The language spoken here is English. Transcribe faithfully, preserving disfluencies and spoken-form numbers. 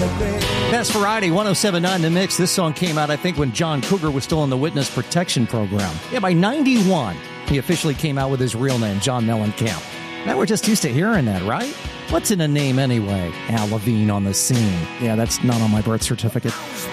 Best Variety, one oh seven point nine The Mix. This song came out, I think, when John Cougar was still in the Witness Protection Program. Yeah, by ninety-one, he officially came out with his real name, John Mellencamp. Now we're just used to hearing that, right? What's in a name anyway? Al Levine on the scene. Yeah, that's not on my birth certificate.